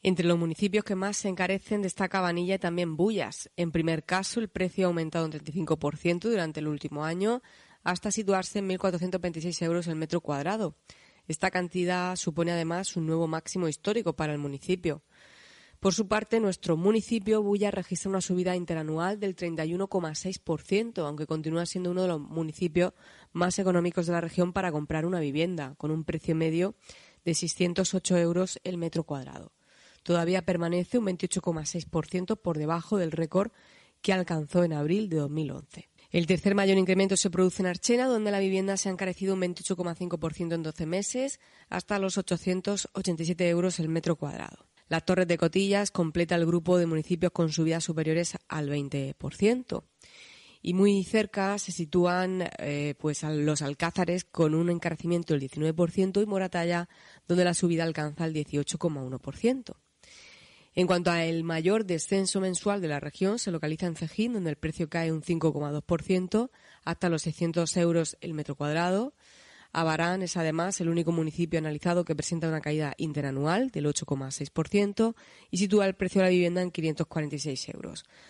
Entre los municipios que más se encarecen destaca Vanilla y también Bullas. En primer caso, el precio ha aumentado un 35% durante el último año, hasta situarse en 1.426 euros el metro cuadrado. Esta cantidad supone además un nuevo máximo histórico para el municipio. Por su parte, nuestro municipio, Bullas, registra una subida interanual del 31,6%, aunque continúa siendo uno de los municipios más económicos de la región para comprar una vivienda, con un precio medio de 608 euros el metro cuadrado. Todavía permanece un 28,6% por debajo del récord que alcanzó en abril de 2011. El tercer mayor incremento se produce en Archena, donde la vivienda se ha encarecido un 28,5% en 12 meses, hasta los 887 euros el metro cuadrado. Las Torres de Cotillas completa el grupo de municipios con subidas superiores al 20%. Y muy cerca se sitúan los Alcázares con un encarecimiento del 19% y Moratalla, donde la subida alcanza el 18,1%. En cuanto al mayor descenso mensual de la región, se localiza en Cejín, donde el precio cae un 5,2% hasta los 600 euros el metro cuadrado. Abarán es además el único municipio analizado que presenta una caída interanual del 8,6% y sitúa el precio de la vivienda en 546 euros.